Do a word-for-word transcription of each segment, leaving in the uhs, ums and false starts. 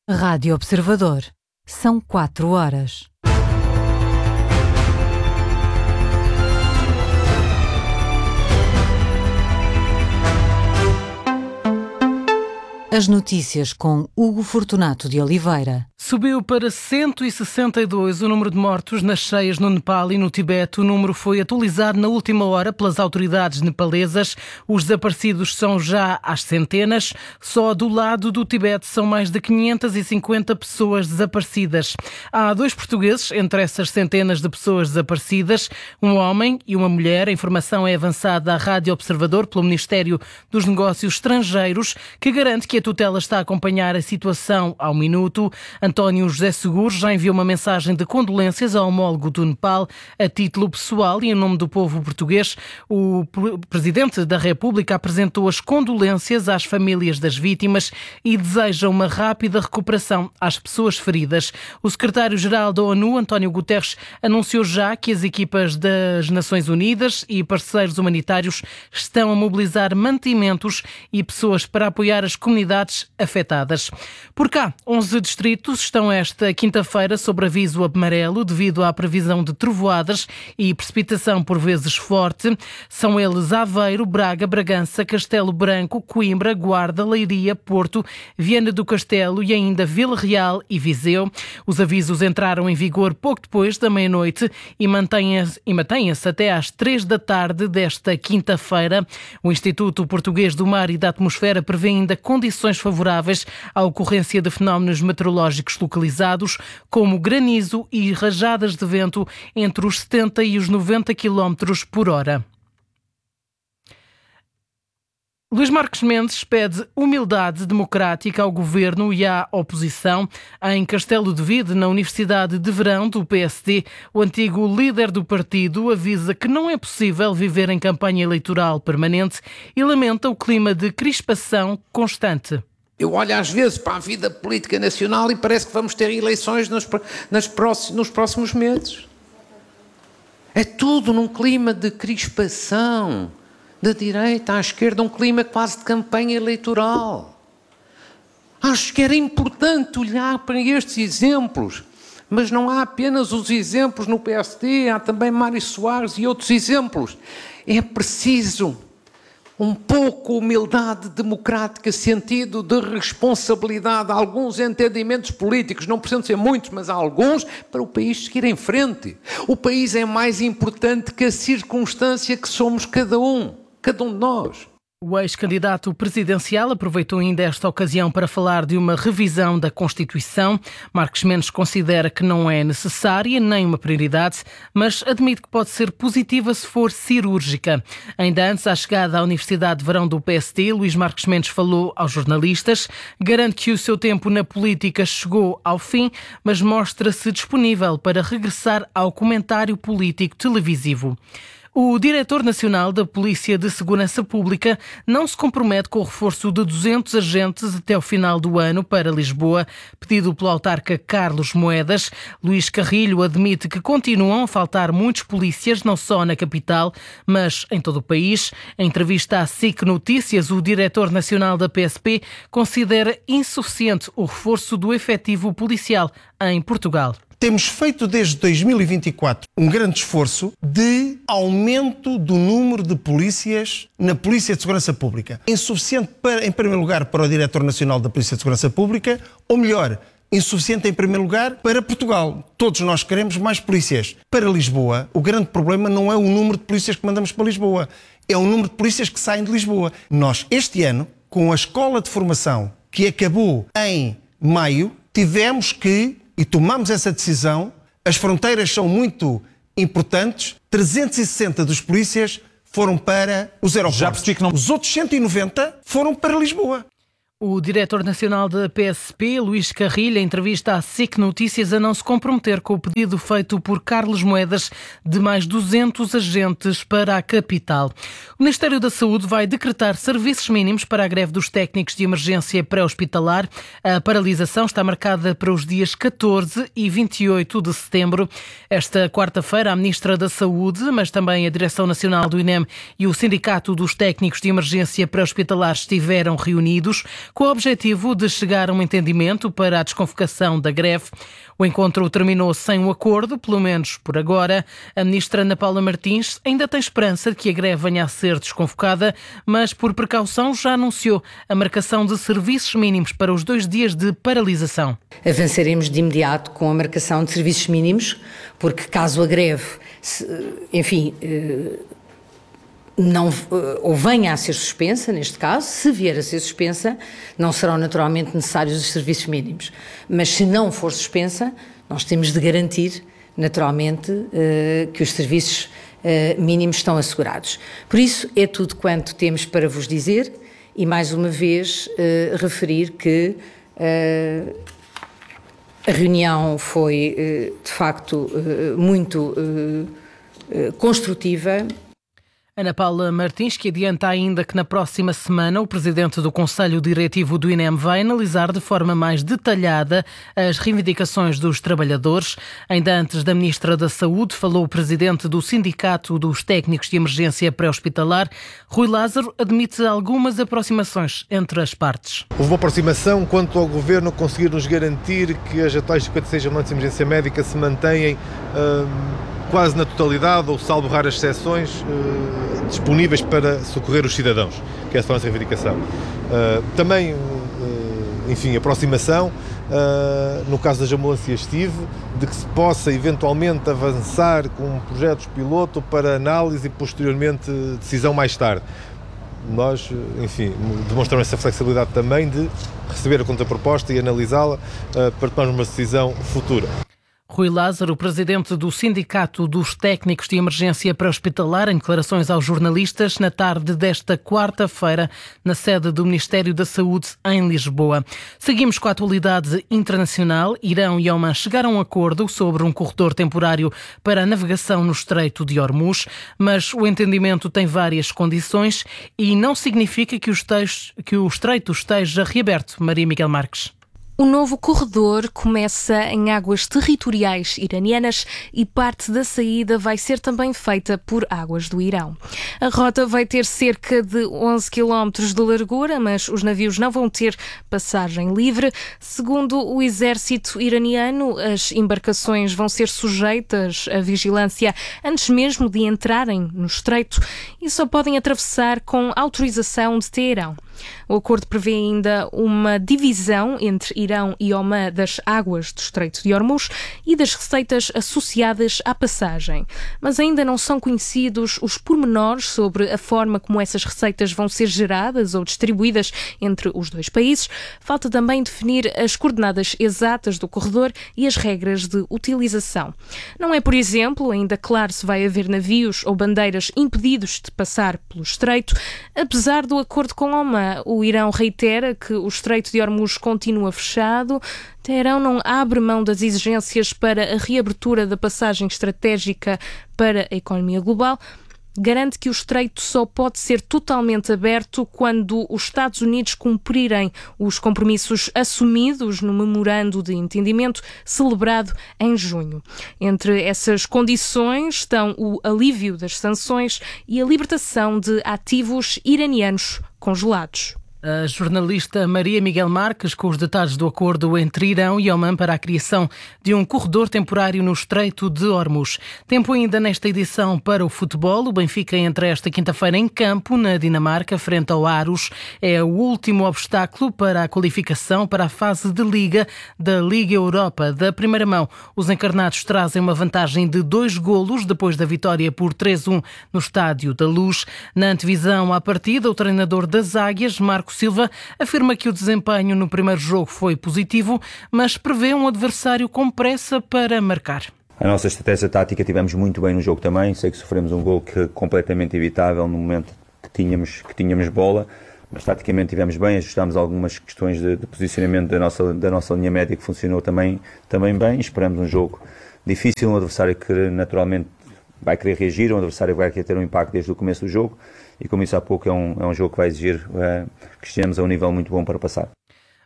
Rádio Observador. São quatro horas. As notícias com Hugo Fortunato de Oliveira. Subiu para cento e sessenta e dois o número de mortos nas cheias no Nepal e no Tibete. O número foi atualizado na última hora pelas autoridades nepalesas. Os desaparecidos são já às centenas. Só do lado do Tibete são mais de quinhentas e cinquenta pessoas desaparecidas. Há dois portugueses entre essas centenas de pessoas desaparecidas, um homem e uma mulher. A informação é avançada à Rádio Observador pelo Ministério dos Negócios Estrangeiros, que garante que a tutela está a acompanhar a situação ao minuto. António José Seguros já enviou uma mensagem de condolências ao homólogo do Nepal a título pessoal e em nome do povo português. O Presidente da República apresentou as condolências às famílias das vítimas e deseja uma rápida recuperação às pessoas feridas. O secretário-geral da ONU, António Guterres, anunciou já que as equipas das Nações Unidas e parceiros humanitários estão a mobilizar mantimentos e pessoas para apoiar as comunidades afetadas. Por cá, onze distritos estão esta quinta-feira sob aviso amarelo devido à previsão de trovoadas e precipitação por vezes forte. São eles Aveiro, Braga, Bragança, Castelo Branco, Coimbra, Guarda, Leiria, Porto, Viana do Castelo e ainda Vila Real e Viseu. Os avisos entraram em vigor pouco depois da meia-noite e mantêm-se e mantêm-se até às três da tarde desta quinta-feira. O Instituto Português do Mar e da Atmosfera prevê ainda condições favoráveis à ocorrência de fenómenos meteorológicos localizados, como granizo e rajadas de vento entre os setenta e os noventa quilómetros por hora. Luís Marques Mendes pede humildade democrática ao governo e à oposição. Em Castelo de Vide, na Universidade de Verão do P S D, o antigo líder do partido avisa que não é possível viver em campanha eleitoral permanente e lamenta o clima de crispação constante. Eu olho às vezes para a vida política nacional e parece que vamos ter eleições nos, nas próximos, nos próximos meses. É tudo num clima de crispação, da direita à esquerda, um clima quase de campanha eleitoral. Acho que era importante olhar para estes exemplos, mas não há apenas os exemplos no P S D, há também Mário Soares e outros exemplos. É preciso um pouco humildade democrática, sentido de responsabilidade, alguns entendimentos políticos, não precisam ser muitos, mas há alguns, para o país seguir em frente. O país é mais importante que a circunstância que somos cada um, cada um de nós. O ex-candidato presidencial aproveitou ainda esta ocasião para falar de uma revisão da Constituição. Marques Mendes considera que não é necessária nem uma prioridade, mas admite que pode ser positiva se for cirúrgica. Ainda antes, à chegada à Universidade de Verão do P S D, Luís Marques Mendes falou aos jornalistas, garante que o seu tempo na política chegou ao fim, mas mostra-se disponível para regressar ao comentário político televisivo. O diretor nacional da Polícia de Segurança Pública não se compromete com o reforço de duzentos agentes até o final do ano para Lisboa, pedido pelo autarca Carlos Moedas. Luís Carrilho admite que continuam a faltar muitos polícias, não só na capital, mas em todo o país. Em entrevista à S I C Notícias, o diretor nacional da P S P considera insuficiente o reforço do efetivo policial em Portugal. Temos feito desde dois mil e vinte e quatro um grande esforço de aumento do número de polícias na Polícia de Segurança Pública. Insuficiente, para, em primeiro lugar, para o Diretor Nacional da Polícia de Segurança Pública, ou melhor, insuficiente em primeiro lugar para Portugal. Todos nós queremos mais polícias. Para Lisboa, o grande problema não é o número de polícias que mandamos para Lisboa, é o número de polícias que saem de Lisboa. Nós, este ano, com a escola de formação que acabou em maio, tivemos que e tomamos essa decisão, as fronteiras são muito importantes, trezentos e sessenta dos polícias foram para os aeroportos. Já percebi que não... Os outros cento e noventa foram para Lisboa. O diretor nacional da P S P, Luís Carrilho, em entrevista à S I C Notícias, a não se comprometer com o pedido feito por Carlos Moedas de mais duzentos agentes para a capital. O Ministério da Saúde vai decretar serviços mínimos para a greve dos técnicos de emergência pré-hospitalar. A paralisação está marcada para os dias catorze e vinte e oito de setembro. Esta quarta-feira, a Ministra da Saúde, mas também a Direção Nacional do I N E M e o Sindicato dos Técnicos de Emergência Pré-Hospitalar estiveram reunidos. com o objetivo de chegar a um entendimento para a desconvocação da greve. O encontro terminou sem um acordo, pelo menos por agora. A ministra Ana Paula Martins ainda tem esperança de que a greve venha a ser desconvocada, mas por precaução já anunciou a marcação de serviços mínimos para os dois dias de paralisação. Avançaremos de imediato com a marcação de serviços mínimos, porque caso a greve, enfim, não, ou venha a ser suspensa, neste caso, se vier a ser suspensa, não serão naturalmente necessários os serviços mínimos. Mas se não for suspensa, nós temos de garantir, naturalmente, que os serviços mínimos estão assegurados. Por isso, é tudo quanto temos para vos dizer e, mais uma vez, referir que a reunião foi, de facto, muito construtiva. Ana Paula Martins, que adianta ainda que na próxima semana o presidente do Conselho Diretivo do I N E M vai analisar de forma mais detalhada as reivindicações dos trabalhadores. Ainda antes da Ministra da Saúde, falou o presidente do Sindicato dos Técnicos de Emergência Pré-Hospitalar. Rui Lázaro admite algumas aproximações entre as partes. Houve uma aproximação quanto ao Governo conseguir nos garantir que as atuais cinquenta e seis ambulantes de emergência médica se mantêm hum, quase na totalidade, ou salvo raras exceções, uh, disponíveis para socorrer os cidadãos, que é essa a nossa reivindicação. Uh, também, uh, enfim, aproximação, uh, no caso das ambulâncias T I V, de que se possa eventualmente avançar com projetos piloto para análise e posteriormente decisão mais tarde. Nós, enfim, demonstramos essa flexibilidade também de receber a contraproposta e analisá-la uh, para tomarmos uma decisão futura. Rui Lázaro, presidente do Sindicato dos Técnicos de Emergência Pré-Hospitalar, em declarações aos jornalistas na tarde desta quarta-feira, na sede do Ministério da Saúde, em Lisboa. Seguimos com a atualidade internacional. Irão e Omã chegaram a um acordo sobre um corredor temporário para a navegação no Estreito de Hormuz, mas o entendimento tem várias condições e não significa que o, estejo, que o Estreito esteja reaberto. Maria Miguel Marques. O novo corredor começa em águas territoriais iranianas e parte da saída vai ser também feita por águas do Irão. A rota vai ter cerca de onze quilómetros de largura, mas os navios não vão ter passagem livre. Segundo o exército iraniano, as embarcações vão ser sujeitas à vigilância antes mesmo de entrarem no estreito e só podem atravessar com autorização de Teherão. O acordo prevê ainda uma divisão entre Irão e Omã das águas do Estreito de Hormuz e das receitas associadas à passagem. Mas ainda não são conhecidos os pormenores sobre a forma como essas receitas vão ser geradas ou distribuídas entre os dois países. Falta também definir as coordenadas exatas do corredor e as regras de utilização. Não é, por exemplo, ainda claro se vai haver navios ou bandeiras impedidos de passar pelo estreito. Apesar do acordo com Omã, o Irão reitera que o Estreito de Hormuz continua fechado. Teherão não abre mão das exigências para a reabertura da passagem estratégica para a economia global. Garante que o estreito só pode ser totalmente aberto quando os Estados Unidos cumprirem os compromissos assumidos no memorando de entendimento celebrado em junho. Entre essas condições estão o alívio das sanções e a libertação de ativos iranianos congelados. A jornalista Maria Miguel Marques com os detalhes do acordo entre Irão e Omã para a criação de um corredor temporário no Estreito de Hormuz. Tempo ainda nesta edição para o futebol. O Benfica entra esta quinta-feira em campo na Dinamarca, frente ao Aarhus. É o último obstáculo para a qualificação para a fase de Liga da Liga Europa. Da primeira mão, os encarnados trazem uma vantagem de dois golos depois da vitória por três a um no Estádio da Luz. Na antevisão à partida, o treinador das Águias, Marco Silva, afirma que o desempenho no primeiro jogo foi positivo, mas prevê um adversário com pressa para marcar. A nossa estratégia tática tivemos muito bem no jogo também. Sei que sofremos um gol que completamente evitável no momento que tínhamos, que tínhamos bola, mas taticamente tivemos bem, ajustámos algumas questões de, de posicionamento da nossa, da nossa linha média que funcionou também, também bem. Esperamos um jogo difícil, um adversário que naturalmente vai querer reagir, um adversário que vai querer ter um impacto desde o começo do jogo. E como disse há pouco, é um, é um jogo que vai exigir uh, que estejamos a um nível muito bom para passar.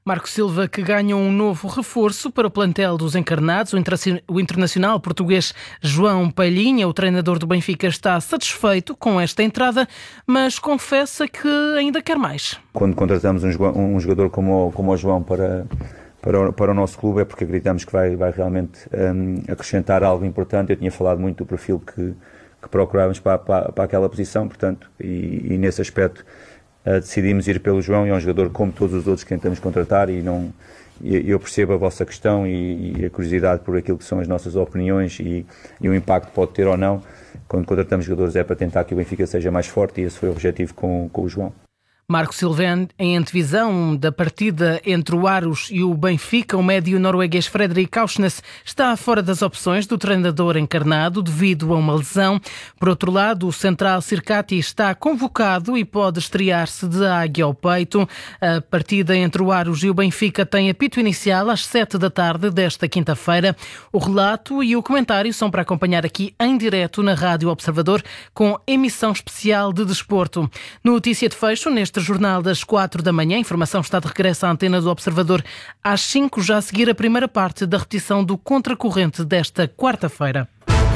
Marco Silva, que ganha um novo reforço para o plantel dos encarnados. O, inter... o internacional português João Palhinha, o treinador do Benfica, está satisfeito com esta entrada, mas confessa que ainda quer mais. Quando contratamos um jogador como o, como o João para, para, o, para o nosso clube é porque acreditamos que vai, vai realmente um, acrescentar algo importante. Eu tinha falado muito do perfil que, que procurávamos para, para, para aquela posição, portanto, e, e nesse aspecto Uh, decidimos ir pelo João, e é um jogador como todos os outros que tentamos contratar, e não, e, eu percebo a vossa questão e, e a curiosidade por aquilo que são as nossas opiniões e, e o impacto que pode ter ou não. Quando contratamos jogadores é para tentar que o Benfica seja mais forte, e esse foi o objetivo com, com o João. Marco Silva, em antevisão da partida entre o Aros e o Benfica, o médio norueguês Fredrik Aursnes está fora das opções do treinador encarnado devido a uma lesão. Por outro lado, o central Sirkati está convocado e pode estrear-se de águia ao peito. A partida entre o Aros e o Benfica tem apito inicial às sete da tarde desta quinta-feira. O relato e o comentário são para acompanhar aqui em direto na Rádio Observador, com emissão especial de desporto. Notícia de fecho neste jornal das quatro da manhã. A informação está de regresso à antena do Observador às cinco, já a seguir a primeira parte da repetição do Contracorrente desta quarta-feira.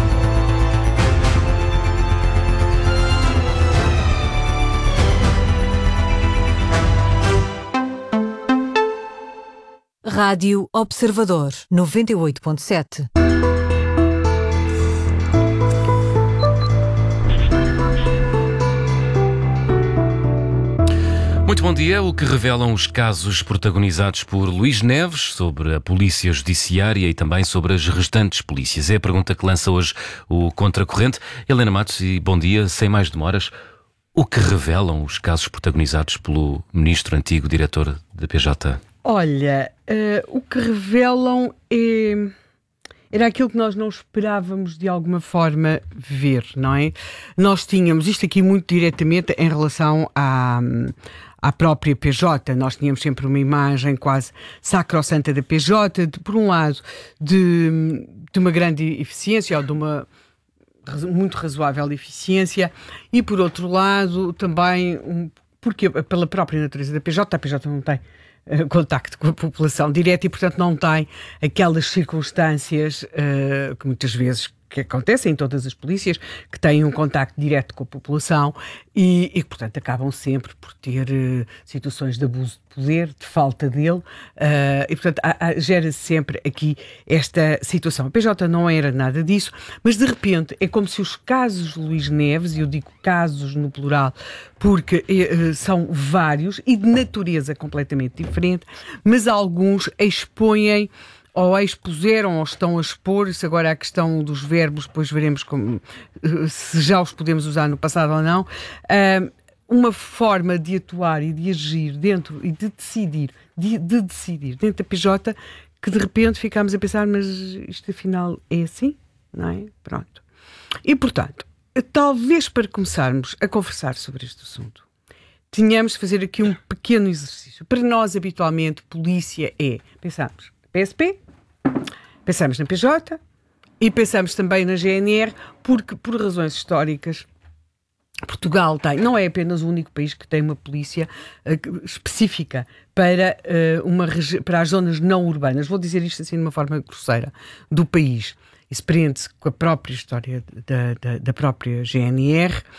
Rádio Observador noventa e oito ponto sete. Muito bom dia. O que revelam os casos protagonizados por Luís Neves sobre a Polícia Judiciária e também sobre as restantes polícias? É a pergunta que lança hoje o Contracorrente. Helena Matos, e bom dia. Sem mais demoras, o que revelam os casos protagonizados pelo ministro antigo diretor da P J? Olha, uh, o que revelam é... era aquilo que nós não esperávamos de alguma forma ver, não é? Nós tínhamos isto aqui muito diretamente em relação à, à própria P J. Nós tínhamos sempre uma imagem quase sacrossanta da P J, de, por um lado, de, de uma grande eficiência, ou de uma muito razoável eficiência, e por outro lado também, um, porque pela própria natureza da P J, a P J não tem contacto com a população direto e, portanto, não tem aquelas circunstâncias uh, que muitas vezes que acontecem em todas as polícias, que têm um contacto direto com a população e, e que, portanto, acabam sempre por ter uh, situações de abuso de poder, de falta dele, uh, e, portanto, gera-se sempre aqui esta situação. A P J não era nada disso, mas, de repente, é como se os casos de Luís Neves, e eu digo casos no plural, porque uh, são vários e de natureza completamente diferente, mas alguns expõem ou expuseram ou estão a expor-se. Agora a questão dos verbos, depois veremos como, se já os podemos usar no passado ou não, uh, uma forma de atuar e de agir dentro e de decidir, de, de decidir dentro da P J, que de repente ficámos a pensar, mas isto afinal é assim, não é? Pronto. E portanto, talvez para começarmos a conversar sobre este assunto, tínhamos de fazer aqui um pequeno exercício. Para nós, habitualmente, polícia é, pensamos, P S P, pensamos na P J e pensamos também na G N R, porque, por razões históricas, Portugal tem, não é apenas o único país que tem uma polícia uh, específica para, uh, uma regi- para as zonas não urbanas. Vou dizer isto assim de uma forma grosseira, do país. Isso prende-se com a própria história da, da, da própria G N R uh,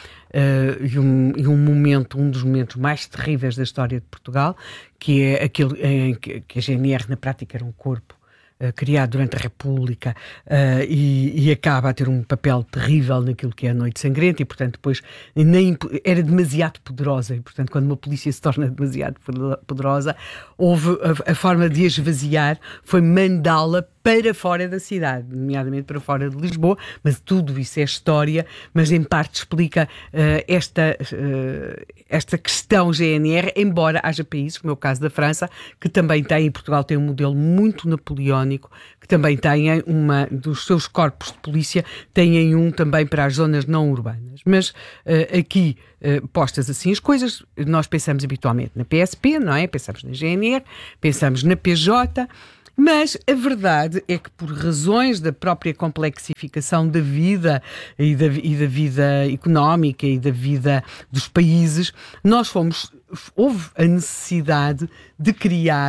e, um, e um momento, um dos momentos mais terríveis da história de Portugal, que é aquele em que, que a G N R na prática era um corpo Uh, criado durante a República uh, e, e acaba a ter um papel terrível naquilo que é a Noite Sangrenta e, portanto, depois nem, era demasiado poderosa e, portanto, quando uma polícia se torna demasiado poderosa, houve a, a forma de a esvaziar foi mandá-la para fora da cidade, nomeadamente para fora de Lisboa, mas tudo isso é história, mas em parte explica uh, esta, uh, esta questão G N R, embora haja países, como é o caso da França, que também tem, e Portugal tem um modelo muito napoleónico, que também têm uma, dos seus corpos de polícia, têm um também para as zonas não urbanas. Mas uh, aqui, uh, postas assim as coisas, nós pensamos habitualmente na P S P, não é? Pensamos na G N R, pensamos na P J, mas a verdade é que, por razões da própria complexificação da vida e da, e da vida económica e da vida dos países, nós fomos, houve a necessidade de criar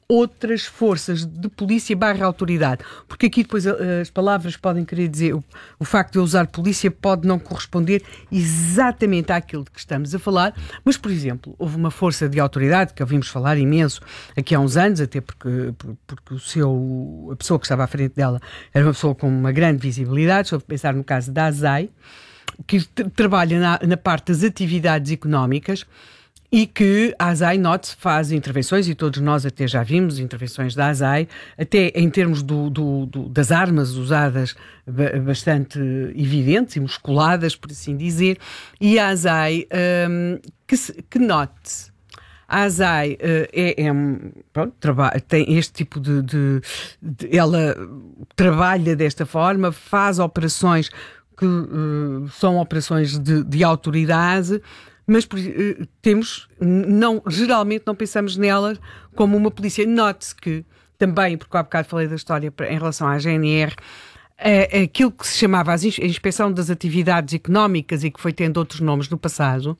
outras forças de polícia barra autoridade, porque aqui depois as palavras podem querer dizer, o, o facto de eu usar polícia pode não corresponder exatamente àquilo de que estamos a falar, mas, por exemplo, houve uma força de autoridade que ouvimos falar imenso aqui há uns anos, até porque, porque o seu, a pessoa que estava à frente dela era uma pessoa com uma grande visibilidade, estou a pensar no caso da ASAI, que t- trabalha na, na parte das atividades económicas, e que a ASAI, note-se, faz intervenções, e todos nós até já vimos intervenções da ASAI, até em termos do, do, do, das armas usadas b- bastante evidentes e musculadas, por assim dizer, e a ASAI, um, que, se, que note-se, a ASAI uh, é, é pronto, traba- tem este tipo de, de, de... Ela trabalha desta forma, faz operações que uh, são operações de, de autoridade, mas uh, temos, não, geralmente não pensamos nelas como uma polícia. Note-se que, também, porque há bocado falei da história em relação à G N R, uh, aquilo que se chamava a Inspeção das Atividades Económicas e que foi tendo outros nomes no passado,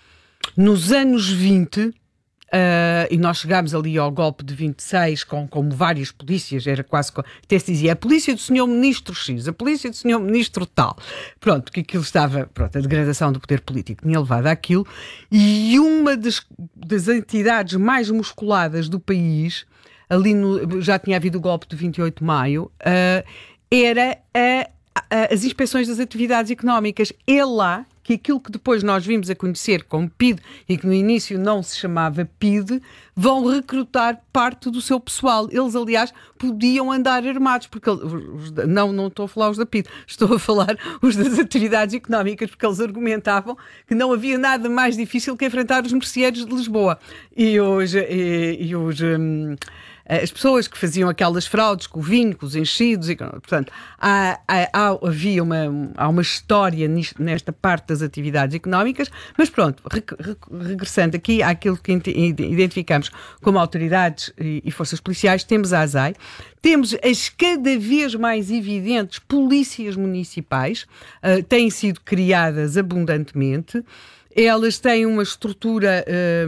nos anos vinte, Uh, e nós chegámos ali ao golpe de vinte e seis com, com várias polícias, era quase, até se dizia a polícia do senhor Ministro X, a polícia do senhor Ministro tal. Pronto, que aquilo estava, pronto, a degradação do poder político tinha levado àquilo, e uma das, das entidades mais musculadas do país, ali no, já tinha havido o golpe de vinte e oito de maio, uh, era a, a, as inspeções das atividades económicas. É lá que aquilo que depois nós vimos a conhecer como P I D e que no início não se chamava P I D, vão recrutar parte do seu pessoal. Eles, aliás, podiam andar armados, porque os, não, não estou a falar os da P I D, estou a falar os das atividades económicas, porque eles argumentavam que não havia nada mais difícil que enfrentar os merceeiros de Lisboa. E hoje, e, e hoje hum, as pessoas que faziam aquelas fraudes com o vinho, com os enchidos, e, portanto, há, há, há, havia uma, há uma história nesta parte das atividades económicas, mas pronto, re, re, regressando aqui àquilo que identificamos como autoridades e, e forças policiais, temos a ASAI, temos as cada vez mais evidentes polícias municipais, uh, têm sido criadas abundantemente, elas têm uma estrutura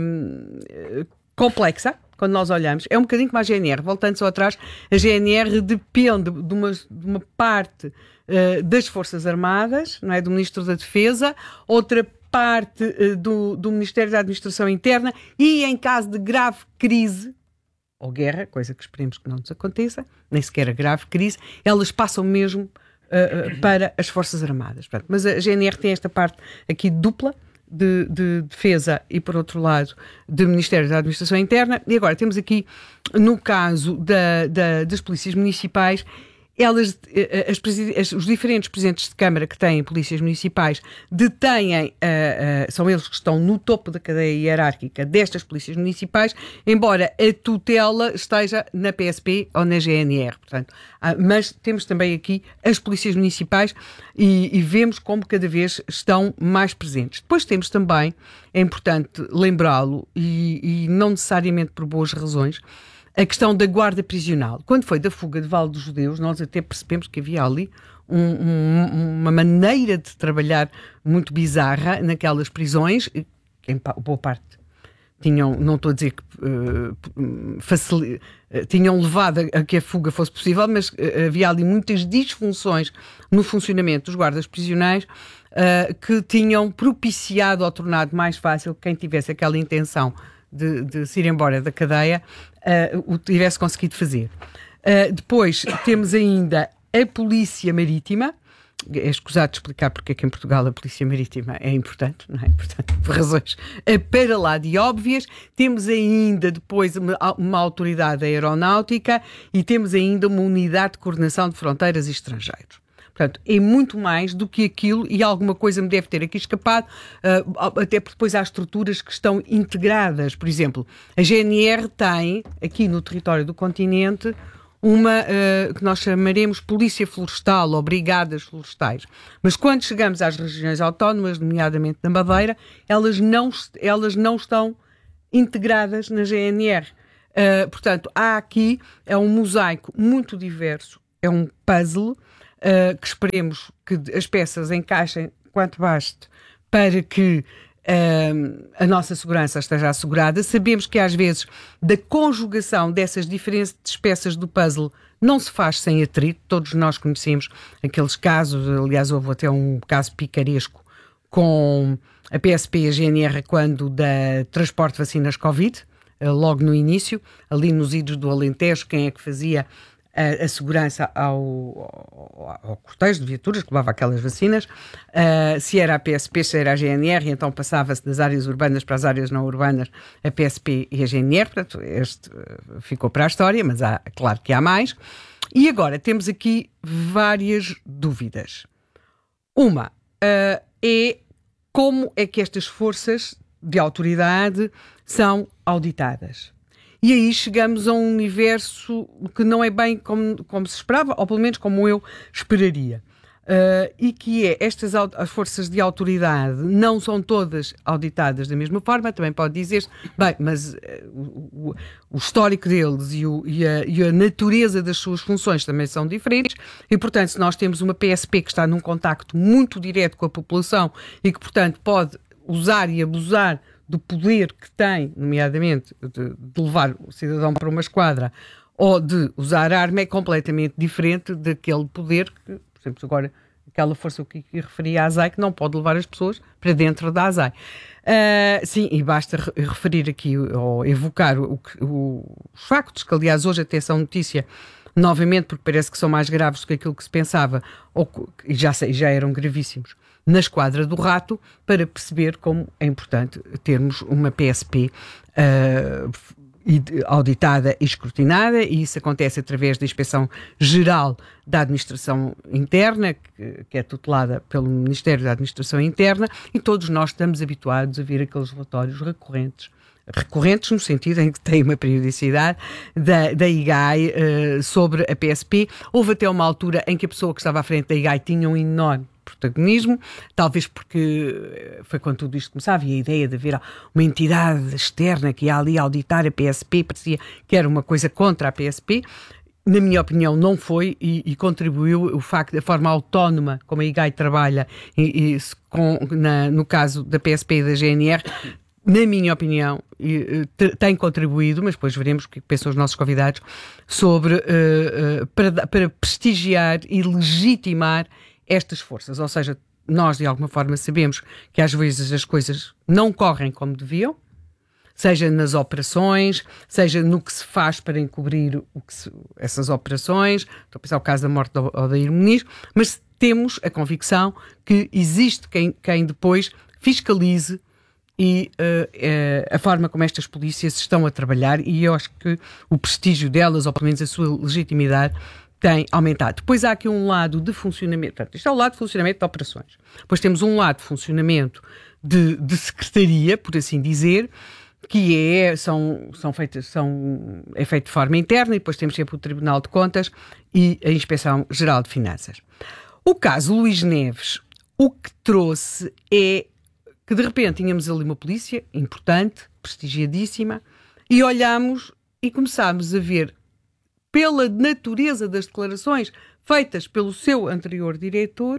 uh, complexa. Quando nós olhamos, é um bocadinho como a G N R. Voltando só atrás, a G N R depende de uma, de uma parte uh, das Forças Armadas, não é? Do Ministro da Defesa, outra parte uh, do, do Ministério da Administração Interna, e em caso de grave crise ou guerra, coisa que esperemos que não nos aconteça, nem sequer a grave crise, elas passam mesmo uh, uh, para as Forças Armadas. Portanto, mas a G N R tem esta parte aqui dupla, De, de defesa e, por outro lado, do Ministério da Administração Interna. E agora temos aqui, no caso da, da, das polícias municipais, elas, as, as, os diferentes presidentes de Câmara que têm polícias municipais detêm, uh, uh, são eles que estão no topo da cadeia hierárquica destas polícias municipais, embora a tutela esteja na P S P ou na G N R. Portanto, uh, mas temos também aqui as polícias municipais e, e vemos como cada vez estão mais presentes. Depois temos também, é importante lembrá-lo, e, e não necessariamente por boas razões, a questão da guarda prisional. Quando foi da fuga de Val dos Judeus, nós até percebemos que havia ali um, um, uma maneira de trabalhar muito bizarra naquelas prisões, que em boa parte tinham, não estou a dizer que uh, facil... tinham levado a que a fuga fosse possível, mas uh, havia ali muitas disfunções no funcionamento dos guardas prisionais uh, que tinham propiciado ou tornado mais fácil quem tivesse aquela intenção de, de se ir embora da cadeia, uh, o tivesse conseguido fazer. Uh, depois temos ainda a Polícia Marítima. É escusado de explicar porque é que em Portugal a Polícia Marítima é importante, não é? Portanto, por razões para lá de óbvias. Temos ainda depois uma, uma autoridade aeronáutica e temos ainda uma unidade de coordenação de fronteiras e estrangeiros. Portanto, é muito mais do que aquilo, e alguma coisa me deve ter aqui escapado, uh, até porque depois há estruturas que estão integradas. Por exemplo, a G N R tem, aqui no território do continente, uma uh, que nós chamaremos Polícia Florestal ou Brigadas Florestais. Mas quando chegamos às regiões autónomas, nomeadamente na Madeira, elas não, elas não estão integradas na G N R. Uh, portanto, há aqui, é um mosaico muito diverso, é um puzzle, Uh, que esperemos que as peças encaixem quanto baste para que uh, a nossa segurança esteja assegurada. Sabemos que às vezes da conjugação dessas diferentes peças do puzzle não se faz sem atrito. Todos nós conhecemos aqueles casos, aliás houve até um caso picaresco com a P S P e a G N R quando da transporte de vacinas Covid, logo no início, ali nos idos do Alentejo, quem é que fazia a, a segurança ao, ao, ao cortejo de viaturas que levava aquelas vacinas, uh, se era a P S P, se era a G N R, então passava-se das áreas urbanas para as áreas não urbanas a P S P e a G N R, portanto este uh, ficou para a história, mas há, claro que há mais. E agora temos aqui várias dúvidas. Uma uh, é como é que estas forças de autoridade são auditadas. E aí chegamos a um universo que não é bem como, como se esperava, ou pelo menos como eu esperaria. Uh, e que é, estas as forças de autoridade não são todas auditadas da mesma forma. Também pode dizer-se, bem, mas uh, o, o histórico deles e, o, e, a, e a natureza das suas funções também são diferentes, e portanto se nós temos uma P S P que está num contacto muito direto com a população e que portanto pode usar e abusar do poder que tem, nomeadamente de, de levar o cidadão para uma esquadra ou de usar arma, é completamente diferente daquele poder que, por exemplo, agora aquela força que eu referia à ASAI, que não pode levar as pessoas para dentro da ASAI. Uh, sim, e basta re- referir aqui ou evocar o, o, os factos, que aliás hoje até são notícia novamente, porque parece que são mais graves do que aquilo que se pensava, ou e já, sei, já eram gravíssimos, na Esquadra do Rato, para perceber como é importante termos uma P S P uh, auditada e escrutinada, e isso acontece através da Inspeção Geral da Administração Interna, que, que é tutelada pelo Ministério da Administração Interna, e todos nós estamos habituados a ver aqueles relatórios recorrentes, recorrentes no sentido em que tem uma periodicidade da, da I G A I uh, sobre a P S P. Houve até uma altura em que a pessoa que estava à frente da I G A I tinha um enorme protagonismo, talvez porque foi quando tudo isto começava, e a ideia de haver uma entidade externa que ia ali auditar a P S P parecia que era uma coisa contra a P S P. Na minha opinião não foi, e, e contribuiu o facto da forma autónoma como a I G A I trabalha e, e com, na, no caso da P S P e da G N R, na minha opinião, tem contribuído, mas depois veremos o que pensam os nossos convidados sobre, uh, uh, para, para prestigiar e legitimar estas forças. Ou seja, nós de alguma forma sabemos que às vezes as coisas não correm como deviam, seja nas operações, seja no que se faz para encobrir o que se, essas operações. Estou a pensar o caso da morte do Odair Muniz, mas temos a convicção que existe quem, quem depois fiscalize e uh, uh, a forma como estas polícias estão a trabalhar, e eu acho que o prestígio delas, ou pelo menos a sua legitimidade, tem aumentado. Depois há aqui um lado de funcionamento, portanto, isto é o lado de funcionamento de operações. Depois temos um lado de funcionamento de, de secretaria, por assim dizer, que é, são, são feitas, são, é feito de forma interna, e depois temos sempre o Tribunal de Contas e a Inspeção Geral de Finanças. O caso Luís Neves, o que trouxe é que de repente tínhamos ali uma polícia importante, prestigiadíssima, e olhámos e começámos a ver, pela natureza das declarações feitas pelo seu anterior diretor,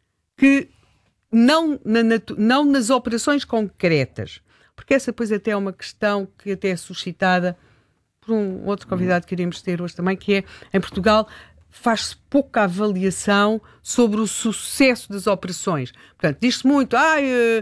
que não, na natu- não nas operações concretas, porque essa depois até é uma questão que até é suscitada por um outro convidado que iremos ter hoje também, que é, em Portugal, faz-se pouca avaliação sobre o sucesso das operações. Portanto, diz-se muito, ah,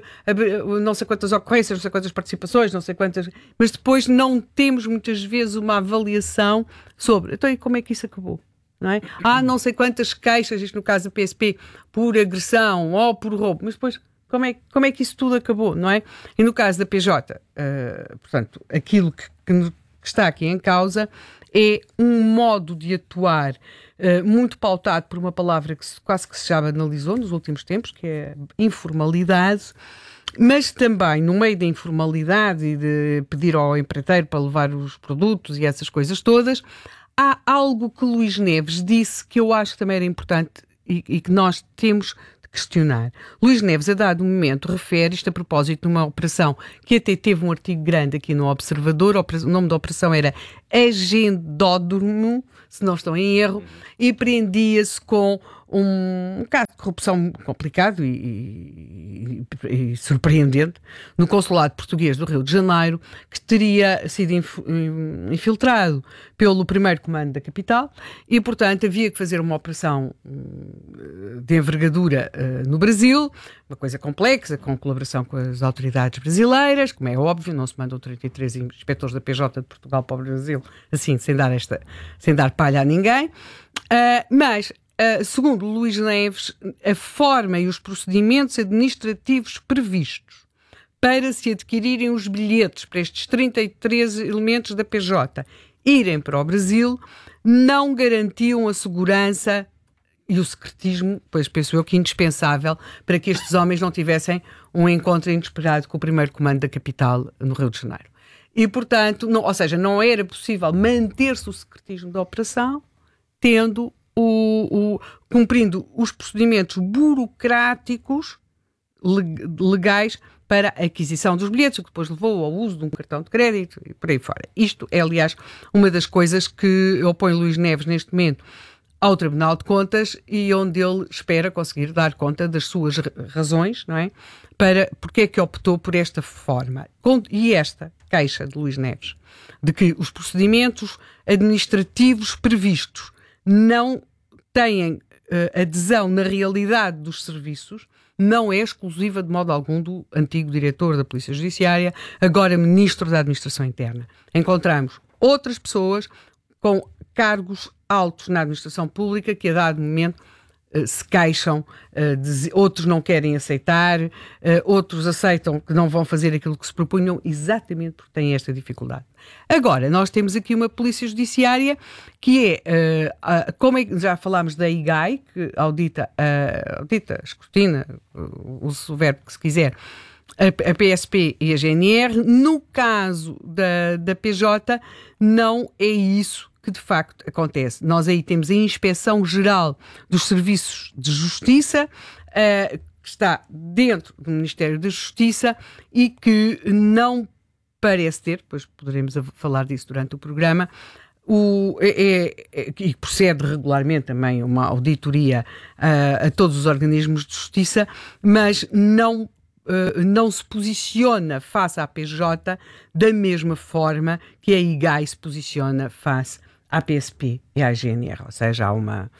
não sei quantas ocorrências, não sei quantas participações, não sei quantas... Mas depois não temos muitas vezes uma avaliação sobre, então, e como é que isso acabou? Não é? Ah, não sei quantas queixas, isto no caso da P S P, por agressão ou por roubo, mas depois... Como é, como é que isso tudo acabou, não é? E no caso da P J, uh, portanto, aquilo que, que está aqui em causa é um modo de atuar uh, muito pautado por uma palavra que se, quase que se já banalizou nos últimos tempos, que é informalidade, mas também no meio da informalidade e de pedir ao empreiteiro para levar os produtos e essas coisas todas, há algo que Luís Neves disse que eu acho que também era importante e, e que nós temos questionar. Luís Neves, a dado momento, refere isto a propósito de uma operação que até teve um artigo grande aqui no Observador. O nome da operação era agendódromo, se não estou em erro, e preendia-se com um, um caso de corrupção complicado e, e, e surpreendente no consulado português do Rio de Janeiro, que teria sido inf, infiltrado pelo primeiro comando da capital e, portanto, havia que fazer uma operação de envergadura uh, no Brasil, uma coisa complexa, com colaboração com as autoridades brasileiras, como é óbvio, não se mandam trinta e três inspectores da P J de Portugal para o Brasil, assim, sem dar, esta, sem dar palha a ninguém. Uh, mas, uh, segundo Luís Neves, a forma e os procedimentos administrativos previstos para se adquirirem os bilhetes para estes trinta e três elementos da P J irem para o Brasil não garantiam a segurança e o secretismo, pois penso eu que indispensável para que estes homens não tivessem um encontro inesperado com o primeiro comando da capital no Rio de Janeiro. E, portanto, não, ou seja, não era possível manter-se o secretismo da operação tendo o, o, cumprindo os procedimentos burocráticos legais para a aquisição dos bilhetes, o que depois levou ao uso de um cartão de crédito e por aí fora. Isto é, aliás, uma das coisas que opõe Luís Neves neste momento ao Tribunal de Contas e onde ele espera conseguir dar conta das suas razões, não é? Para porque é que optou por esta forma. E esta queixa de Luís Neves, de que os procedimentos administrativos previstos não têm uh, adesão na realidade dos serviços, não é exclusiva de modo algum do antigo diretor da Polícia Judiciária, agora Ministro da Administração Interna. Encontramos outras pessoas com cargos altos na administração pública que a dado momento uh, se queixam, uh, de, outros não querem aceitar, uh, outros aceitam que não vão fazer aquilo que se propunham exatamente porque têm esta dificuldade. Agora, nós temos aqui uma Polícia Judiciária que é, uh, uh, como é, já falámos da I G A I, que audita, uh, audita escrutina, uh, use o verbo que se quiser, a, a P S P e a G N R. No caso da, da P J, não é isso que de facto acontece. Nós aí temos a Inspeção Geral dos Serviços de Justiça, uh, que está dentro do Ministério da Justiça e que não parece ter, depois poderemos falar disso durante o programa, o, é, é, e procede regularmente também uma auditoria uh, a todos os organismos de justiça, mas não Uh, não se posiciona face à P J da mesma forma que a I G A I se posiciona face à P S P e à G N R. Ou seja, há uma,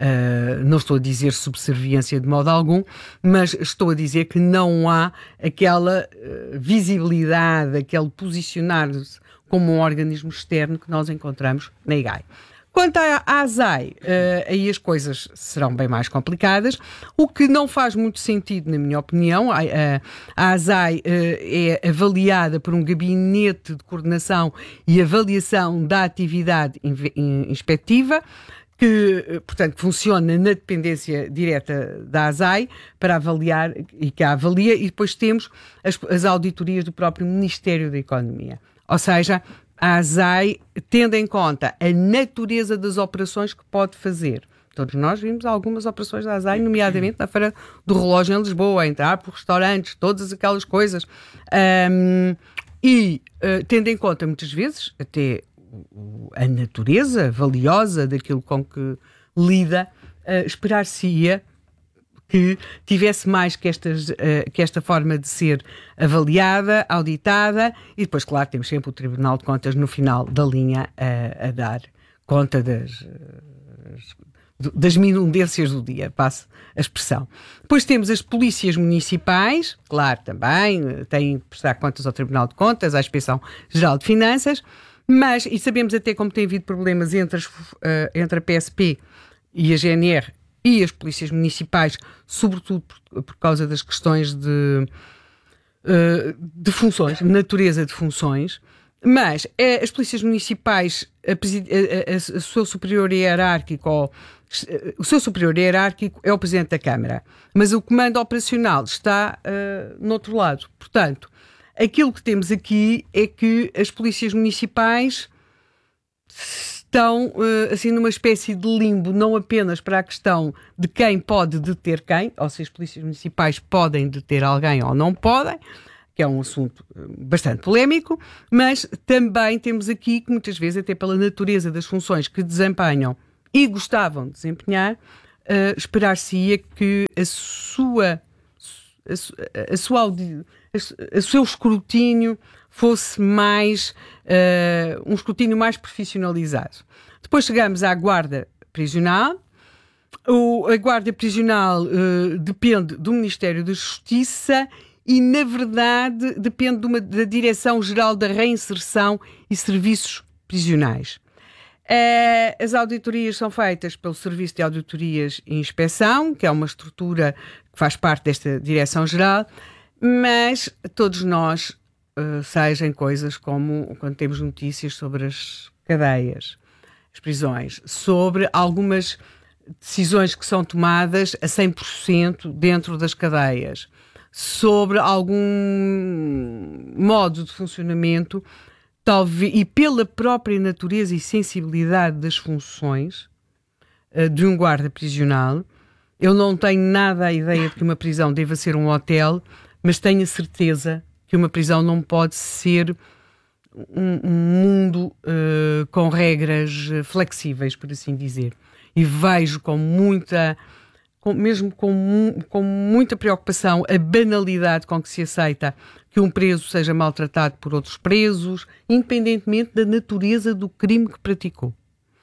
uh, não estou a dizer subserviência de modo algum, mas estou a dizer que não há aquela uh, visibilidade, aquele posicionar-se como um organismo externo que nós encontramos na I G A I. Quanto à A S A I, uh, aí as coisas serão bem mais complicadas, o que não faz muito sentido, na minha opinião. A, a, a S A I uh, é avaliada por um gabinete de coordenação e avaliação da atividade inspectiva, que, portanto, funciona na dependência direta da A S A I para avaliar e que a avalia, e depois temos as, as auditorias do próprio Ministério da Economia. Ou seja, a S A I tendo em conta a natureza das operações que pode fazer. Todos nós vimos algumas operações da A S A I, nomeadamente na Feira do Relógio em Lisboa, entrar por restaurantes, todas aquelas coisas. Um, e uh, tendo em conta muitas vezes até a natureza valiosa daquilo com que lida, uh, esperar-se-ia que tivesse mais que, estas, uh, que esta forma de ser avaliada, auditada, e depois, claro, temos sempre o Tribunal de Contas no final da linha uh, a dar conta das, uh, das minudências do dia, passo a expressão. Depois temos as polícias municipais, claro, também uh, têm que prestar contas ao Tribunal de Contas, à Inspeção Geral de Finanças, mas, e sabemos até como tem havido problemas entre, as, uh, entre a P S P e a G N R e as polícias municipais, sobretudo por, por causa das questões de, uh, de funções, natureza de funções, mas uh, as polícias municipais, a, a, a, a, o seu superior hierárquico, ou, o seu superior hierárquico é o Presidente da Câmara, mas o comando operacional está uh, no outro lado. Portanto, aquilo que temos aqui é que as polícias municipais estão assim numa espécie de limbo, não apenas para a questão de quem pode deter quem, ou se as polícias municipais podem deter alguém ou não podem, que é um assunto bastante polémico, mas também temos aqui que muitas vezes, até pela natureza das funções que desempenham e gostavam de desempenhar, uh, esperar-se-ia que a sua, a, a sua audi, a, a seu escrutínio fosse mais, uh, um escrutínio mais profissionalizado. Depois chegamos à guarda prisional. O, a guarda prisional uh, depende do Ministério da Justiça e, na verdade, depende de uma, da Direção-Geral da Reinserção e Serviços Prisionais. Uh, as auditorias são feitas pelo Serviço de Auditorias e Inspeção, que é uma estrutura que faz parte desta Direção-Geral, mas todos nós, uh, sejam coisas como quando temos notícias sobre as cadeias, as prisões, sobre algumas decisões que são tomadas a cem por cento dentro das cadeias, sobre algum modo de funcionamento, talvez, e pela própria natureza e sensibilidade das funções uh, de um guarda prisional. Eu não tenho nada a ideia de que uma prisão deva ser um hotel, mas tenho a certeza que uma prisão não pode ser um, um mundo uh, com regras flexíveis, por assim dizer. E vejo com muita, com, mesmo com, com muita preocupação a banalidade com que se aceita que um preso seja maltratado por outros presos, independentemente da natureza do crime que praticou.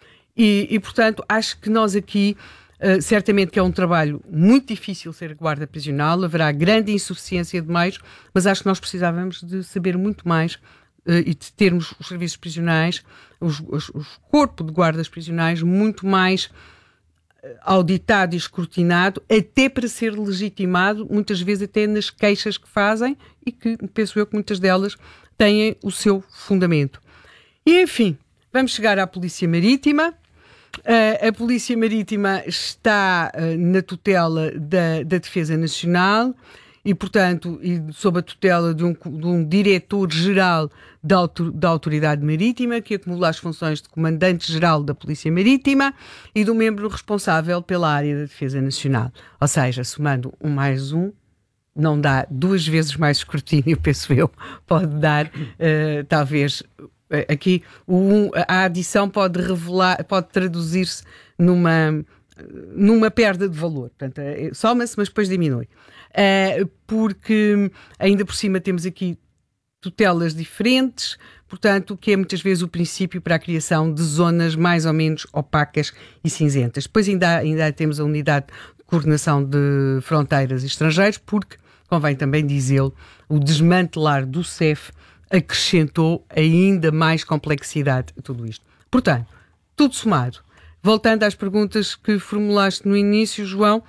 E, e portanto, acho que nós aqui, uh, certamente que é um trabalho muito difícil ser guarda prisional, haverá grande insuficiência de meios, mas acho que nós precisávamos de saber muito mais uh, e de termos os serviços prisionais, os, os, os corpos de guardas prisionais muito mais auditado e escrutinado, até para ser legitimado, muitas vezes até nas queixas que fazem e que, penso eu, que muitas delas têm o seu fundamento. E, enfim, vamos chegar à Polícia Marítima. Uh, a Polícia Marítima está uh, na tutela da, da Defesa Nacional e, portanto, e sob a tutela de um, de um diretor-geral da, autor, da Autoridade Marítima, que acumula as funções de comandante-geral da Polícia Marítima e do membro responsável pela área da Defesa Nacional. Ou seja, somando um mais um, não dá duas vezes mais escrutínio, penso eu, pode dar, uh, talvez, uh, aqui, o um, a adição pode revelar, pode traduzir-se numa, numa perda de valor. Portanto, uh, soma-se, mas depois diminui. Uh, porque ainda por cima temos aqui tutelas diferentes, portanto, que é muitas vezes o princípio para a criação de zonas mais ou menos opacas e cinzentas. Depois ainda, ainda temos a unidade de coordenação de fronteiras e estrangeiros, porque, convém também dizê-lo, o desmantelar do C E F acrescentou ainda mais complexidade a tudo isto. Portanto, tudo somado. Voltando às perguntas que formulaste no início, João,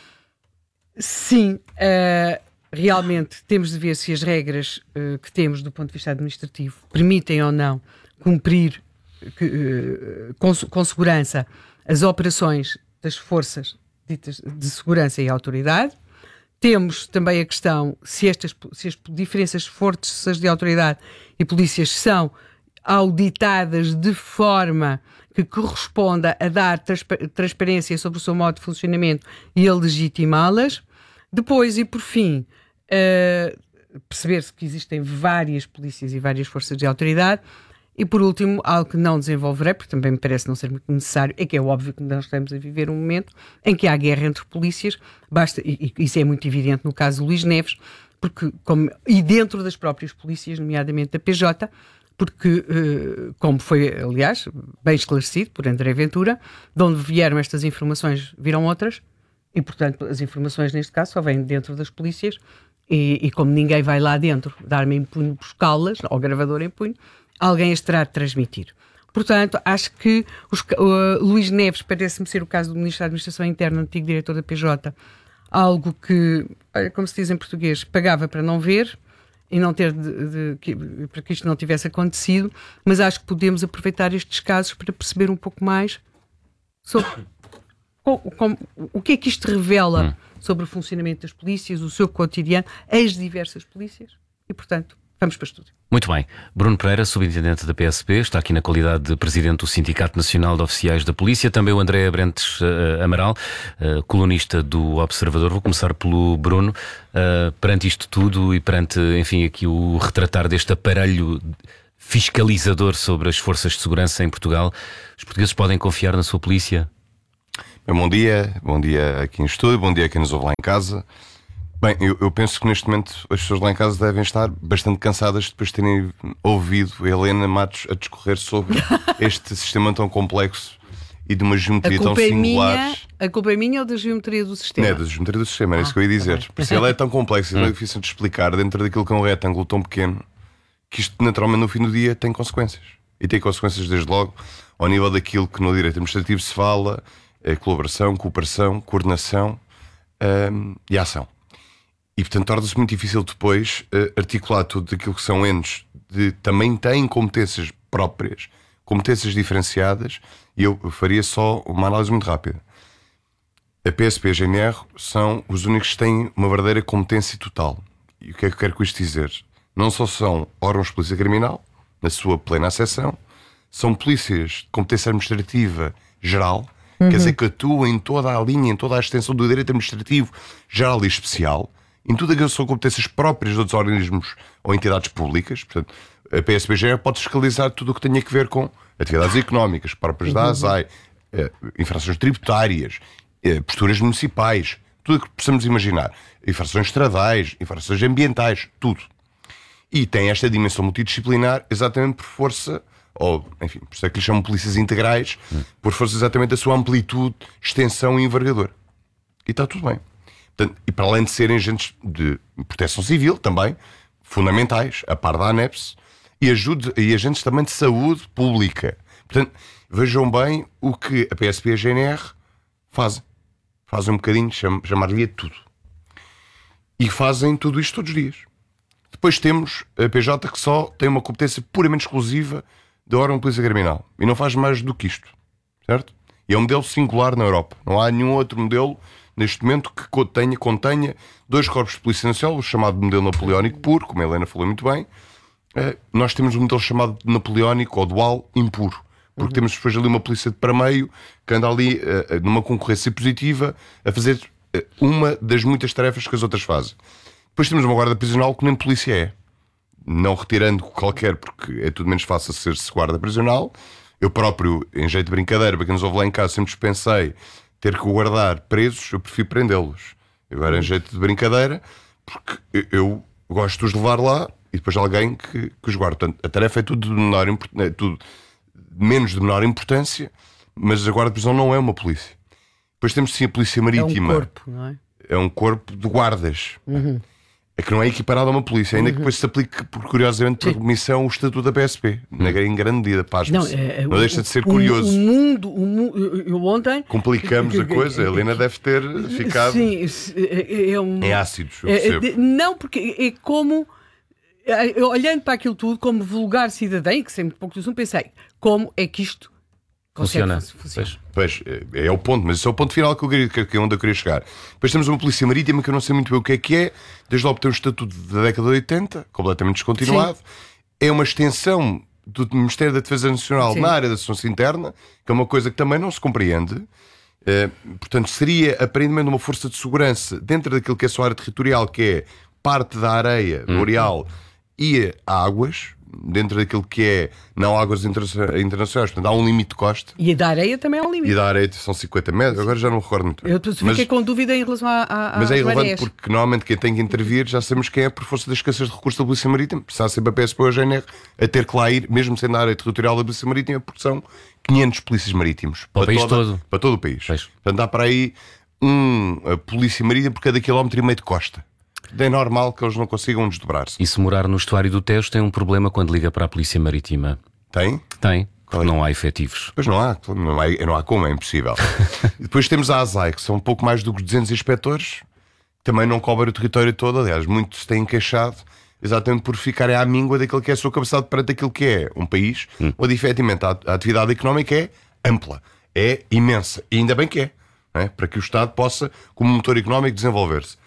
sim, uh, realmente temos de ver se as regras uh, que temos do ponto de vista administrativo permitem ou não cumprir que, uh, com, com segurança as operações das forças ditas de segurança e autoridade. Temos também a questão se, estas, se as diferenças de forças de autoridade e polícias são auditadas de forma que corresponda a dar transpa- transparência sobre o seu modo de funcionamento e a legitimá-las. Depois, e por fim, uh, perceber-se que existem várias polícias e várias forças de autoridade. E, por último, algo que não desenvolverei, porque também me parece não ser muito necessário, é que é óbvio que nós estamos a viver um momento em que há guerra entre polícias, basta, e, e isso é muito evidente no caso de Luís Neves, porque, como, e dentro das próprias polícias, nomeadamente da P J, porque, uh, como foi, aliás, bem esclarecido por André Ventura, de onde vieram estas informações, viram outras, e, portanto, as informações, neste caso, só vêm dentro das polícias, e, e como ninguém vai lá dentro dar-me em punho buscá-las, ou gravador em punho, alguém as terá de transmitir. Portanto, acho que os, uh, Luís Neves parece-me ser o caso do Ministro da Administração Interna, antigo diretor da P J, algo que, como se diz em português, pagava para não ver e não ter de, de, que, para que isto não tivesse acontecido, mas acho que podemos aproveitar estes casos para perceber um pouco mais sobre com, com, o que é que isto revela hum. sobre o funcionamento das polícias, o seu cotidiano, as diversas polícias e, portanto, vamos para o estúdio. Muito bem. Bruno Pereira, subintendente da P S P, está aqui na qualidade de presidente do Sindicato Nacional de Oficiais da Polícia. Também o André Brentes uh, Amaral, uh, colunista do Observador. Vou começar pelo Bruno. Uh, perante isto tudo e perante, enfim, aqui o retratar deste aparelho fiscalizador sobre as forças de segurança em Portugal, os portugueses podem confiar na sua polícia? Bem, bom dia. Bom dia aqui em estúdio. Bom dia a quem nos ouve lá em casa. Bem, eu, eu penso que neste momento as pessoas lá em casa devem estar bastante cansadas depois de terem ouvido a Helena Matos a discorrer sobre este sistema tão complexo e de uma geometria tão singular. É minha, a culpa é minha ou da geometria do sistema? Não, é da geometria do sistema, era ah, isso que eu ia dizer. Tá, porque ela é tão complexa e é difícil de explicar dentro daquilo que é um retângulo tão pequeno que isto naturalmente no fim do dia tem consequências. E tem consequências desde logo ao nível daquilo que no direito administrativo se fala, é colaboração, cooperação, coordenação hum, e ação. E, portanto, torna-se muito difícil depois uh, articular tudo aquilo que são entes de também têm competências próprias, competências diferenciadas, e eu faria só uma análise muito rápida. A P S P e a G N R são os únicos que têm uma verdadeira competência total. E o que é que eu quero com isto dizer? Não só são órgãos de polícia criminal, na sua plena acessão, são polícias de competência administrativa geral, uhum. quer dizer que atuam em toda a linha, em toda a extensão do direito administrativo geral e especial, em tudo aquilo que são competências próprias de outros organismos ou entidades públicas. Portanto, a P S P G R pode fiscalizar tudo o que tenha a ver com atividades económicas, próprias da A S A I, eh, infrações tributárias, eh, posturas municipais, tudo o que possamos imaginar, infrações estradais, infrações ambientais, tudo. E tem esta dimensão multidisciplinar exatamente por força, ou enfim, por isso é que lhe chamam polícias integrais, hum. por força exatamente da sua amplitude, extensão e envergadura. E está tudo bem. E para além de serem agentes de proteção civil também, fundamentais, a par da ANEPS, e, ajude, e agentes também de saúde pública. Portanto, vejam bem o que a P S P e a G N R fazem. Fazem um bocadinho, cham, chamar-lhe tudo. E fazem tudo isto todos os dias. Depois temos a P J que só tem uma competência puramente exclusiva de órgão de polícia criminal. E não faz mais do que isto. Certo? E é um modelo singular na Europa. Não há nenhum outro modelo neste momento que contenha, contenha dois corpos de polícia nacional, o chamado modelo napoleónico puro, como a Helena falou muito bem. Uh, nós temos um modelo chamado napoleónico ou dual impuro, porque uhum. temos depois ali uma polícia de para meio que anda ali uh, numa concorrência positiva a fazer uh, uma das muitas tarefas que as outras fazem. Depois temos uma guarda prisional que nem polícia é, não retirando qualquer, porque é tudo menos fácil ser-se guarda prisional. Eu próprio, em jeito de brincadeira, para quem nos ouve lá em casa, sempre dispensei ter que guardar presos, eu prefiro prendê-los. Agora, em jeito de brincadeira, porque eu, eu gosto de os levar lá e depois alguém que, que os guarda. Portanto, a tarefa é tudo de menor, é tudo menos de menor importância, mas a guarda de prisão não é uma polícia. Depois temos sim a polícia marítima. É um corpo, não é? É um corpo de guardas. Uhum. É que não é equiparado a uma polícia, ainda uhum. que depois se aplique, por, curiosamente, por comissão, o estatuto da P S P. Uhum. Em grande medida, pasme-se. Não, é, é, não deixa de ser o, curioso. O mundo, o mundo eu, eu ontem... Complicamos a coisa, a Helena deve ter ficado sim, é, é um, em ácidos, eu é, percebo. Não, porque é como... Eu, olhando para aquilo tudo, como vulgar cidadão, que sempre pouco assunto, pensei, como é que isto funciona? funciona. Pois, é, é o ponto, mas esse é o ponto final que eu queria, que é onde eu queria chegar. Depois temos uma polícia marítima que eu não sei muito bem o que é que é, desde logo tem um estatuto da década de oitenta, completamente descontinuado. Sim. É uma extensão do Ministério da Defesa Nacional Sim. na área da segurança interna, que é uma coisa que também não se compreende. É, portanto, seria aparentemente uma força de segurança dentro daquilo que é a sua área territorial, que é parte da areia boreal hum. e águas, dentro daquilo que é não águas internacionais, portanto há um limite de costa. E da areia também há um limite. E da areia são cinquenta metros, agora já não me recordo muito bem. Eu fiquei mas, com dúvida em relação a, a Mas é irrelevante marés. Porque normalmente quem tem que intervir já sabemos quem é por força das escassez de recursos da Polícia Marítima. Precisa sempre a P S P ou a G N R a ter que lá ir, mesmo sendo na área territorial da Polícia Marítima, porque são quinhentos polícias marítimos. Para, para o país toda, todo. Para todo o país. Pois. Portanto dá para aí um a Polícia Marítima por cada quilómetro e meio de costa. É normal que eles não consigam desdobrar-se. E se morar no estuário do Tejo tem um problema quando liga para a Polícia Marítima? Tem? Tem, porque não há efetivos. Pois não há, não há, não há como, é impossível. Depois temos a A S A I, que são um pouco mais do que duzentos inspectores, que também não cobrem o território todo, aliás, muitos se têm queixado exatamente por ficarem à míngua daquilo que é a sua capacidade perante aquilo que é um país, hum. onde efetivamente a, a atividade económica é ampla, é imensa, e ainda bem que é, não é? Para que o Estado possa, como motor económico, desenvolver-se.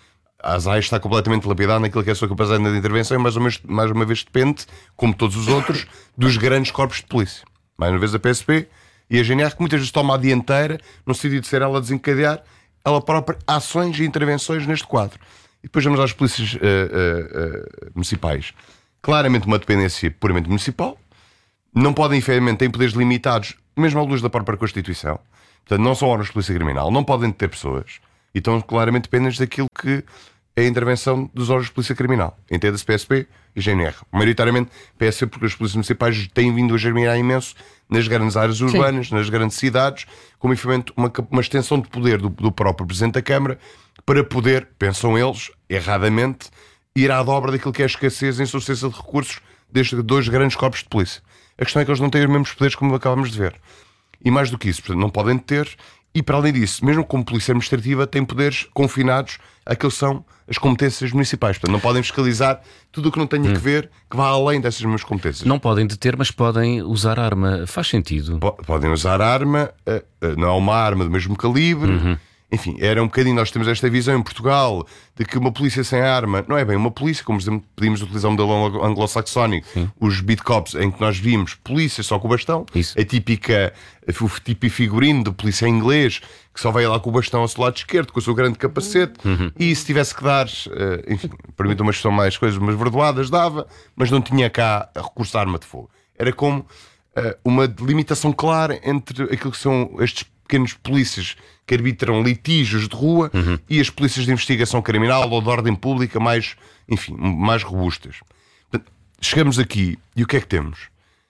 a ASAI está completamente lapidada naquilo que é a sua capacidade de intervenção e mais uma, vez, mais uma vez depende, como todos os outros, dos grandes corpos de polícia. Mais uma vez a P S P e a G N R, que muitas vezes toma a dianteira no sentido de ser ela a desencadear ela própria ações e intervenções neste quadro. E depois vamos às polícias uh, uh, uh, municipais. Claramente uma dependência puramente municipal. Não podem, efetivamente, têm poderes limitados, mesmo à luz da própria Constituição. Portanto, não são órgãos de polícia criminal, não podem ter pessoas e estão claramente dependentes daquilo que é a intervenção dos órgãos de polícia criminal. Entenda-se P S P e G N R. Maioritariamente P S P porque as polícias municipais têm vindo a germinar imenso nas grandes áreas urbanas, Sim. nas grandes cidades, como efetivamente uma, uma extensão de poder do, do próprio Presidente da Câmara para poder, pensam eles, erradamente, ir à dobra daquilo que é a escassez e insuficiência de recursos destes dois grandes corpos de polícia. A questão é que eles não têm os mesmos poderes como acabamos de ver. E mais do que isso, portanto, não podem ter, e para além disso, mesmo como polícia administrativa, têm poderes confinados àquilo que são as competências municipais. Portanto, não podem fiscalizar tudo o que não tenha hum. que ver, que vá além dessas mesmas competências. Não podem deter, mas podem usar arma. Faz sentido. P- podem usar arma, uh, uh, não é uma arma do mesmo calibre. Uhum. Enfim, era um bocadinho, nós temos esta visão em Portugal de que uma polícia sem arma não é bem uma polícia, como podíamos utilizar um modelo anglo-saxónico, Sim. os beat cops, em que nós vimos polícia só com o bastão, Isso. a típica, o típico figurino de polícia inglês, que só veio lá com o bastão ao seu lado esquerdo, com o seu grande capacete, uhum. e se tivesse que dar, enfim, permita uma expressão mais coisas, umas verdoadas, dava, mas não tinha cá recurso à arma de fogo. Era como uh, uma delimitação clara entre aquilo que são estes pequenos polícias que arbitram litígios de rua uhum. e as polícias de investigação criminal ou de ordem pública mais, enfim, mais robustas. Chegamos aqui e o que é que temos?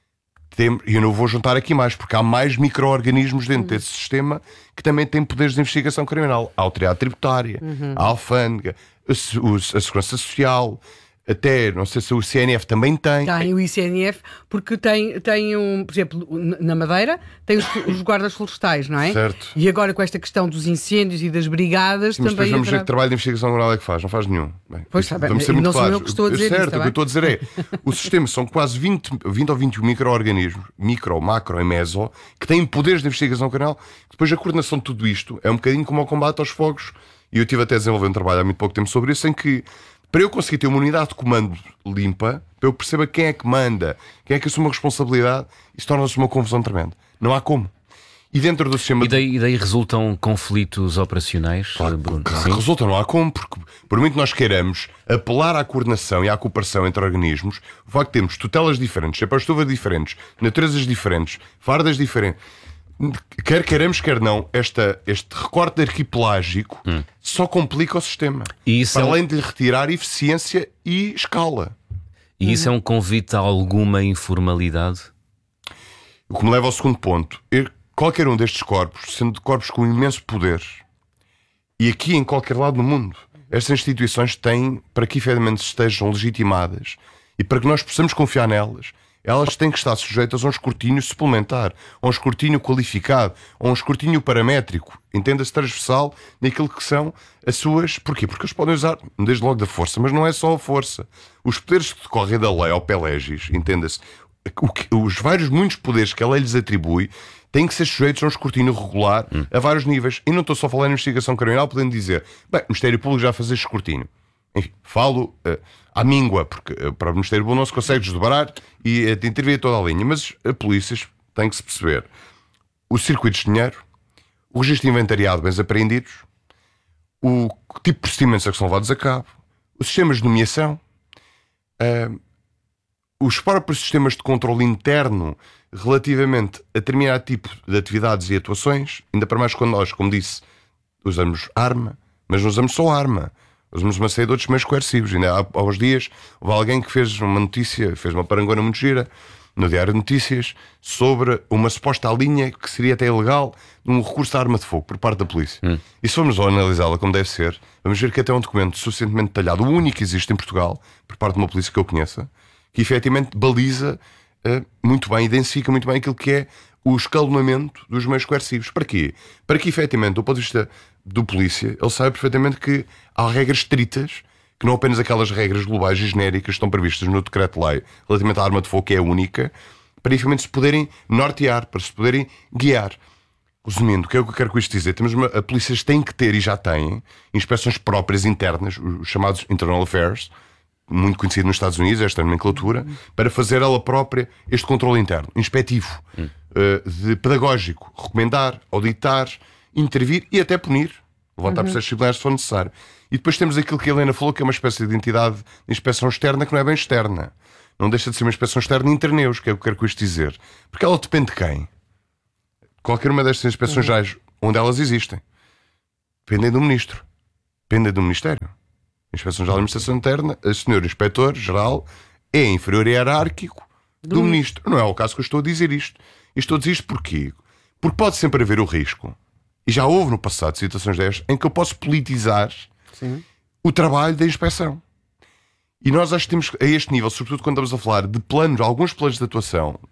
E eu não vou juntar aqui mais, porque há mais micro-organismos dentro uhum. desse sistema que também têm poderes de investigação criminal. A autoridade tributária, uhum. a alfândega, a, a segurança social, até, não sei se o C N F também tem. Tem o I C N F, porque tem, tem um, por exemplo, na Madeira, tem os, os guardas florestais, não é? Certo. E agora com esta questão dos incêndios e das brigadas, Sim, mas também. Mas vamos haverá... ver que trabalho de investigação criminal é que faz, não faz nenhum. Bem, pois está bem, vamos ser muito não claros. sou eu que estou a dizer certo, isso, está o que eu estou a dizer é, o sistema são quase vinte, vinte ou vinte e um micro-organismos, micro, macro e meso, que têm poderes de investigação criminal. Depois a coordenação de tudo isto é um bocadinho como o combate aos fogos, e eu estive até a desenvolver um trabalho há muito pouco tempo sobre isso, em que para eu conseguir ter uma unidade de comando limpa, para eu perceber quem é que manda, quem é que assume a responsabilidade, isso torna-se uma confusão tremenda. Não há como. E dentro do sistema... E daí, daí resultam conflitos operacionais, claro, Bruno? Claro que resultam, não há como, porque por muito nós queiramos apelar à coordenação e à cooperação entre organismos, o facto de termos tutelas diferentes, chapéus-luva diferentes, naturezas diferentes, fardas diferentes... Quer queiramos, quer não, esta, este recorte arquipelágico hum. só complica o sistema. E isso para é um... além de lhe retirar eficiência e escala. E isso uhum. é um convite a alguma informalidade? O que me leva ao segundo ponto. Qualquer um destes corpos, sendo corpos com imenso poder, e aqui em qualquer lado do mundo, estas instituições têm, para que efetivamente estejam legitimadas e para que nós possamos confiar nelas, elas têm que estar sujeitas a um escrutínio suplementar, a um escrutínio qualificado, a um escrutínio paramétrico, entenda-se transversal, naquilo que são as suas... Porquê? Porque eles podem usar, desde logo, da força, mas não é só a força. Os poderes que decorrem da lei ao pé legis, entenda-se, os vários, muitos poderes que a lei lhes atribui têm que ser sujeitos a um escrutínio regular hum. a vários níveis. E não estou só a falar em investigação criminal, podendo dizer, bem, o Ministério Público já faz escrutínio. Enfim, falo uh, à míngua, porque uh, para o Ministério Público não se consegue desdobrar e uh, intervir toda a linha. Mas a polícia tem que se perceber os circuitos de dinheiro, o registro de inventariado de bens apreendidos, o tipo de procedimentos a que são levados a cabo, os sistemas de nomeação, uh, os próprios sistemas de controle interno relativamente a determinado tipo de atividades e atuações, ainda para mais quando nós, como disse, usamos arma, mas não usamos só arma. Usamos uma série de outros meios coercivos. Ainda há, há uns dias houve alguém que fez uma notícia, fez uma parangona muito gira no Diário de Notícias sobre uma suposta linha que seria até ilegal de um recurso à arma de fogo por parte da polícia. Hum. E se formos analisá-la como deve ser, vamos ver que até é um documento suficientemente detalhado, o único que existe em Portugal, por parte de uma polícia que eu conheça, que efetivamente baliza uh, muito bem, identifica muito bem aquilo que é o escalonamento dos meios coercivos. Para quê? Para que efetivamente, do ponto de vista do polícia, ele sabe perfeitamente que há regras estritas, que não apenas aquelas regras globais e genéricas que estão previstas no decreto-lei relativamente à arma de fogo, que é única, para efetivamente se poderem nortear, para se poderem guiar. Resumindo, o que é que eu quero com isto dizer? Temos uma, a polícia tem que ter, e já têm, inspeções próprias internas, os chamados Internal Affairs, muito conhecido nos Estados Unidos, esta nomenclatura, para fazer ela própria este controle interno, inspectivo, hum. uh, de pedagógico, recomendar, auditar, intervir e até punir, levantar uhum. processos disciplinares se for necessário. E depois temos aquilo que a Helena falou, que é uma espécie de entidade de inspeção externa que não é bem externa. Não deixa de ser uma inspeção externa interneus, que é o que eu quero com isto dizer. Porque ela depende de quem? Qualquer uma destas inspeções gerais, onde elas existem, dependem do ministro, dependem do Ministério. A Inspeção Geral da Administração Interna, a senhor Inspetor-Geral é inferior hierárquico do, do ministro. Não é o caso que eu estou a dizer isto. E estou a dizer isto porquê? Porque pode sempre haver o risco, e já houve no passado situações destas, em que eu posso politizar Sim. o trabalho da inspeção. E nós acho que temos a este nível, sobretudo quando estamos a falar de planos, alguns planos de atuação